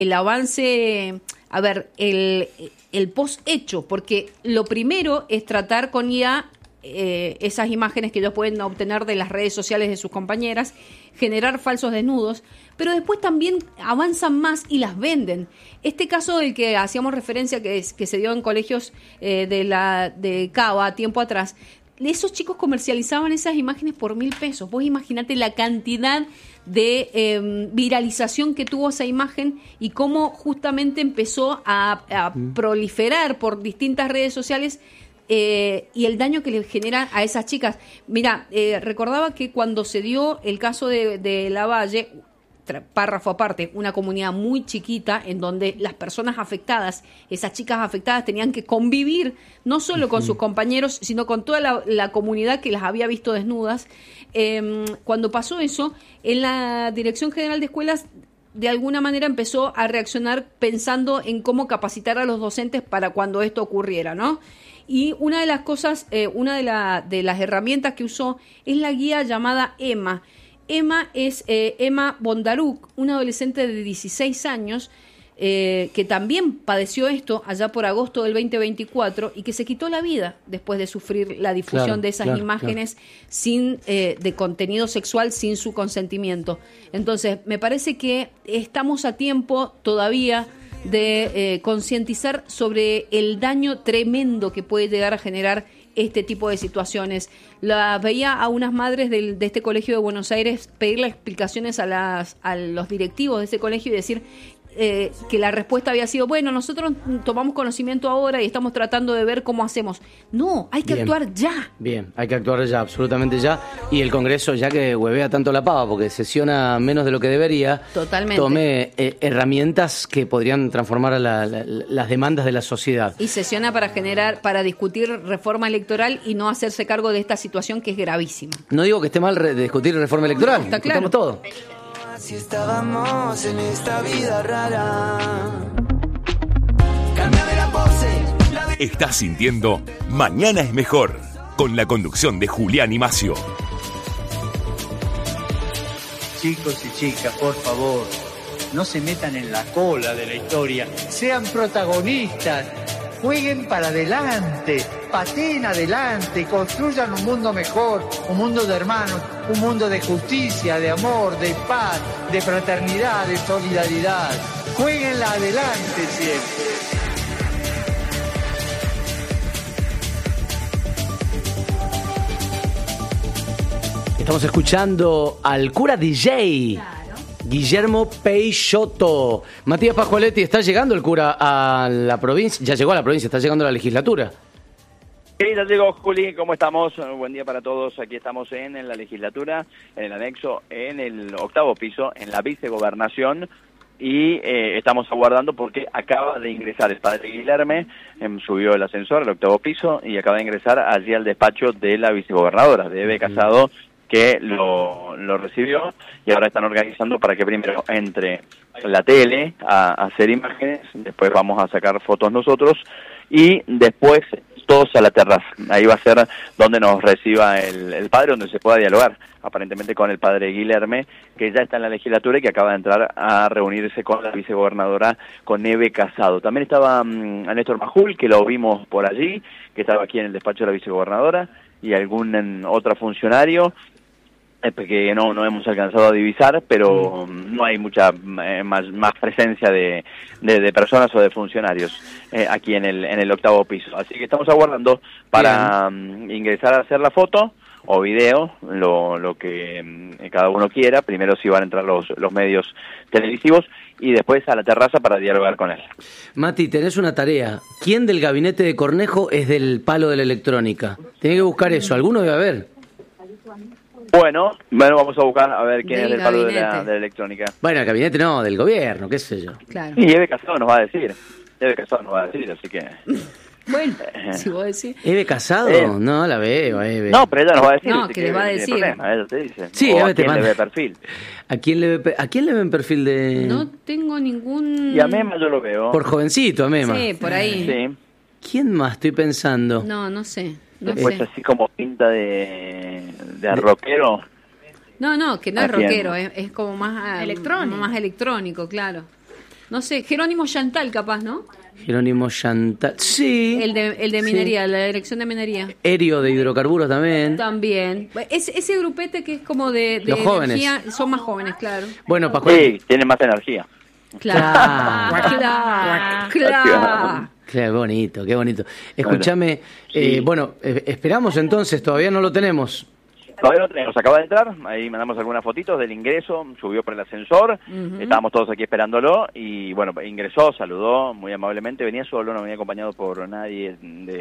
el avance, a ver, el post-hecho, porque lo primero es tratar con IA esas imágenes que ellos pueden obtener de las redes sociales de sus compañeras, generar falsos desnudos, pero después también avanzan más y las venden. Este caso del que hacíamos referencia, que se dio en colegios de Cava tiempo atrás, esos chicos comercializaban esas imágenes por $1.000. Vos imaginate la cantidad de viralización que tuvo esa imagen y cómo justamente empezó a proliferar por distintas redes sociales, y el daño que le genera a esas chicas. Mira, recordaba que cuando se dio el caso de Lavalle, párrafo aparte, una comunidad muy chiquita en donde las personas afectadas, esas chicas afectadas, tenían que convivir no solo con sus compañeros, sino con toda la comunidad que las había visto desnudas. Cuando pasó eso, en la Dirección General de Escuelas de alguna manera empezó a reaccionar pensando en cómo capacitar a los docentes para cuando esto ocurriera, ¿no? Y una de las cosas, una de las herramientas que usó es la guía llamada Emma. Emma es Emma Bondaruk, una adolescente de 16 años que también padeció esto allá por agosto del 2024 y que se quitó la vida después de sufrir la difusión de esas imágenes sin de contenido sexual sin su consentimiento. Entonces, me parece que estamos a tiempo todavía de concientizar sobre el daño tremendo que puede llegar a generar este tipo de situaciones. Veía a unas madres de este colegio de Buenos Aires pedirle explicaciones a los directivos de ese colegio y decir que la respuesta había sido, bueno, nosotros tomamos conocimiento ahora y estamos tratando de ver cómo hacemos. No, hay que actuar ya. Bien, hay que actuar ya, absolutamente ya. Y el Congreso, ya que huevea tanto la pava, porque sesiona menos de lo que debería, tome herramientas que podrían transformar a las demandas de la sociedad. Y sesiona para discutir reforma electoral y no hacerse cargo de esta situación que es gravísima. No digo que esté mal discutir reforma electoral, está claro. Estamos todos. Si estábamos en esta vida rara, cámbiame la pose. Estás sintiendo Mañana es Mejor, con la conducción de Julián y Macio. Chicos y chicas, por favor, no se metan en la cola de la historia, sean protagonistas, jueguen para adelante, pateen adelante, construyan un mundo mejor, un mundo de hermanos, un mundo de justicia, de amor, de paz, de fraternidad, de solidaridad. Jueguenla adelante siempre. Estamos escuchando al cura DJ. Claro. Guillermo Peixoto. Matías Pascualetti, ¿está llegando el cura a la provincia? Ya llegó a la provincia, está llegando a la legislatura. Sí, ya llegó, Juli, ¿cómo estamos? Buen día para todos. Aquí estamos en la legislatura, en el anexo, en el 8º piso, en la vicegobernación, y estamos aguardando porque acaba de ingresar el padre Guilherme, subió el ascensor al 8º piso y acaba de ingresar allí al despacho de la vicegobernadora, de Eve Casado, que lo recibió, y ahora están organizando para que primero entre la tele a hacer imágenes, después vamos a sacar fotos nosotros, y después todos a la terraza. Ahí va a ser donde nos reciba el padre, donde se pueda dialogar aparentemente con el padre Guilherme, que ya está en la legislatura y que acaba de entrar a reunirse con la vicegobernadora, con Eve Casado. También estaba Néstor Majul, que lo vimos por allí, que estaba aquí en el despacho de la vicegobernadora, y algún otro funcionario que no hemos alcanzado a divisar, pero no hay mucha más presencia de personas o de funcionarios aquí en el 8º piso. Así que estamos aguardando para ingresar a hacer la foto o video, lo que cada uno quiera. Primero sí van a entrar los medios televisivos y después a la terraza para dialogar con él. Mati, tenés una tarea. ¿Quién del gabinete de Cornejo es del palo de la electrónica? Tenés que buscar eso. ¿Alguno debe haber? Bueno, vamos a buscar a ver quién es del palo de la electrónica. Bueno, el gabinete no, del gobierno, qué sé yo. Claro. Y Eve Casado nos va a decir. Así que... Bueno, si vos decís. ¿Eve Casado? No, la veo, Eve. No, pero ella nos va a decir. No, que les va a decir. Ella te dice. Sí, o Eve a quién te le ve perfil. ¿A quién le ven perfil de...? No tengo ningún... Y a Mema yo lo veo. Por jovencito, a Mema. Sí, por ahí. Sí. ¿Quién más estoy pensando? No sé. Después así como pinta de rockero. No, que no es rockero, es como más electrónico, claro. No sé, Jerónimo Chantal capaz, ¿no? Jerónimo Chantal. Sí. El de minería, la dirección de minería. Erio de hidrocarburos también. También. Ese grupete que es como de Los jóvenes. energía, son más jóvenes, claro. Bueno, Pascual. Sí, tienen más energía. Claro. Claro. Qué bonito, qué bonito. Escúchame, esperamos entonces, todavía no lo tenemos. Todavía no tenemos, acaba de entrar, ahí mandamos algunas fotitos del ingreso, subió por el ascensor, estábamos todos aquí esperándolo y bueno, ingresó, saludó muy amablemente, venía solo, no venía acompañado por nadie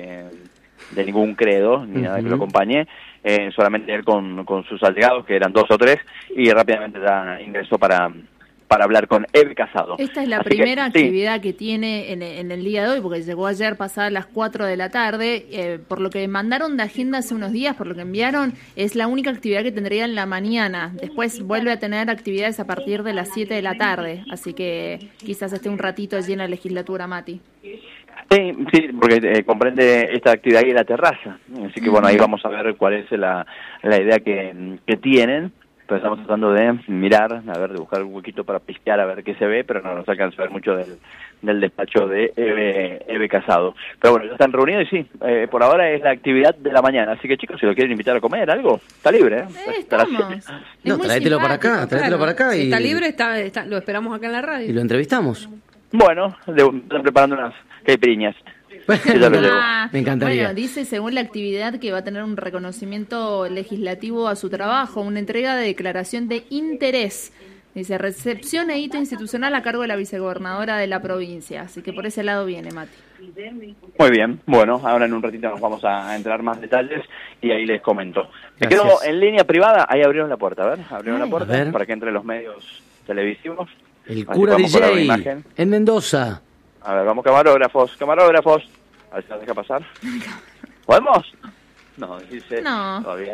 de ningún credo, ni nada que lo acompañe, solamente él con sus allegados, que eran 2 o 3, y rápidamente ya ingresó para hablar con Eve Casado. Esta es la Así primera que, sí. actividad que tiene en el día de hoy, porque llegó ayer pasadas las 4 de la tarde. Por lo que mandaron de agenda hace unos días, por lo que enviaron, es la única actividad que tendría en la mañana. Después vuelve a tener actividades a partir de las 7 de la tarde, así que quizás esté un ratito allí en la legislatura, Mati. Sí, porque comprende esta actividad y la terraza. Así que bueno, ahí vamos a ver cuál es la idea que tienen. Pero estamos tratando de mirar, a ver, de buscar un huequito para pisquear, a ver qué se ve, pero no nos alcanza a ver mucho del despacho de Eve Casado. Pero bueno, ya están reunidos y sí, por ahora es la actividad de la mañana. Así que chicos, si lo quieren invitar a comer, algo, está libre. Estamos. No, tráetelo para acá, Si y está libre, lo esperamos acá en la radio. y lo entrevistamos. Bueno, están preparando unas caipiriñas. Ya lo llevo. Me encantaría. Bueno, dice según la actividad que va a tener un reconocimiento legislativo a su trabajo, una entrega de declaración de interés. Dice recepción e hito institucional a cargo de la vicegobernadora de la provincia. Así que por ese lado viene, Mati. Muy bien, bueno, ahora en un ratito nos vamos a entrar más detalles y ahí les comento. Me Gracias. quedo en línea privada, ahí abrieron la puerta, a ver, abrieron la a puerta ver. para que entre los medios televisivos. El Así cura podemos poner una DJ imagen. en Mendoza. A ver, vamos camarógrafos. A ver si nos deja pasar. ¿Podemos? No, dice. No. Todavía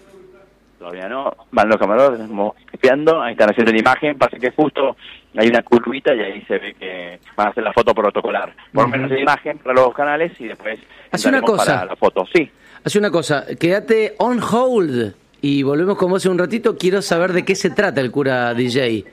no. Van los camarógrafos espiando, ahí están haciendo la imagen, pasa que justo hay una curvita y ahí se ve que van a hacer la foto protocolar. Por lo menos la imagen para los canales y después Hace una entraremos cosa. para la foto. Sí. Hace una cosa, quédate on hold y volvemos con vos en un ratito. Quiero saber de qué se trata el cura DJ.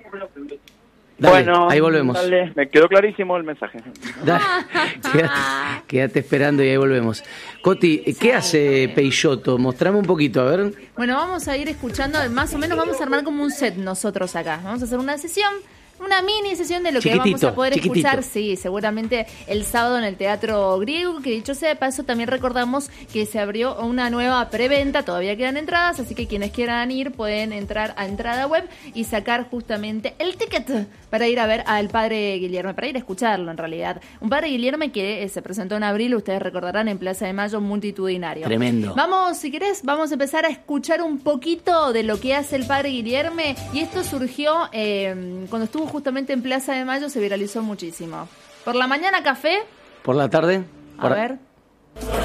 Dale, Bueno, ahí volvemos. Dale, me quedó clarísimo el mensaje. Dale, quédate esperando y ahí volvemos. Coti, ¿qué hace Peixoto? Mostrame un poquito, a ver. Bueno, vamos a ir escuchando, más o menos vamos a armar como un set nosotros acá. Vamos a hacer una sesión, una mini sesión de lo que vamos Chiquitito, a poder chiquitito. escuchar, sí, seguramente el sábado en el Teatro Griego, que dicho sea de paso, también recordamos que se abrió una nueva preventa, todavía quedan entradas, así que quienes quieran ir pueden entrar a entrada web y sacar justamente el ticket para ir a ver al padre Guillermo, para ir a escucharlo en realidad. Un padre Guillermo que se presentó en abril, ustedes recordarán, en Plaza de Mayo, multitudinario. Tremendo. Vamos, si querés, vamos a empezar a escuchar un poquito de lo que hace el padre Guillermo, y esto surgió cuando estuvo justamente en Plaza de Mayo, se viralizó muchísimo. Por la mañana café, Por la tarde. a ver.